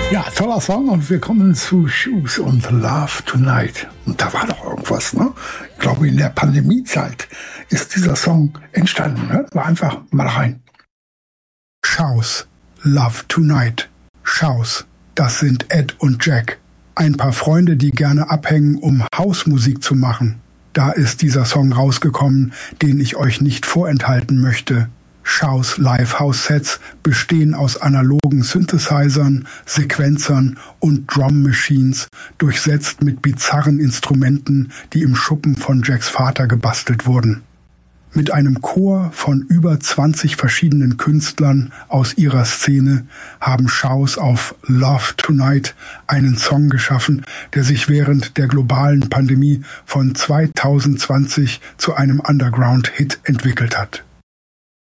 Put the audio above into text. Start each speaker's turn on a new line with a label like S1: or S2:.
S1: Ja, toller Song und wir kommen zu Shoes und Love Tonight. Und da war doch irgendwas, ne? Ich glaube, in der Pandemiezeit ist dieser Song entstanden, ne? War einfach mal rein.
S2: Shoes, Love Tonight. Shoes, das sind Ed und Jack. Ein paar Freunde, die gerne abhängen, um Hausmusik zu machen. Da ist dieser Song rausgekommen, den ich euch nicht vorenthalten möchte. Shoes Live House Sets bestehen aus analogen Synthesizern, Sequenzern und Drum Machines, durchsetzt mit bizarren Instrumenten, die im Schuppen von Jacks Vater gebastelt wurden. Mit einem Chor von über 20 verschiedenen Künstlern aus ihrer Szene haben Shoes auf Love Tonight einen Song geschaffen, der sich während der globalen Pandemie von 2020 zu einem Underground-Hit entwickelt hat.